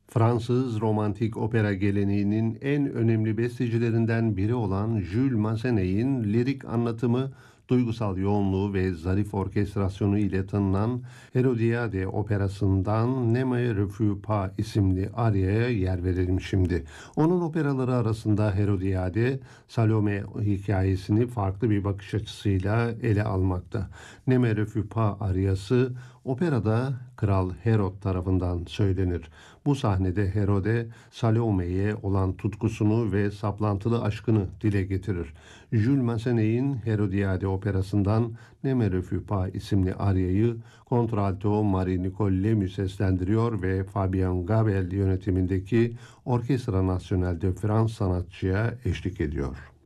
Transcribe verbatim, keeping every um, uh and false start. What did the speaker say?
Fransız romantik opera geleneğinin en önemli bestecilerinden biri olan Jules Massenet'in lirik anlatımı, duygusal yoğunluğu ve zarif orkestrasyonu ile tanınan Herodiade operasından Ne me refuse pas isimli aryaya yer verelim şimdi. Onun operaları arasında Herodiade, Salome hikayesini farklı bir bakış açısıyla ele almakta. Ne me refuse pas aryası operada Kral Herod tarafından söylenir. Bu sahnede Herode, Salome'ye olan tutkusunu ve saplantılı aşkını dile getirir. Jules Massenet'in Herodiade operasından Ne me refuse pas isimli aryayı kontralto Marie-Nicole Lemus seslendiriyor ve Fabien Gabel yönetimindeki Orkestra Nationale de France sanatçıya eşlik ediyor.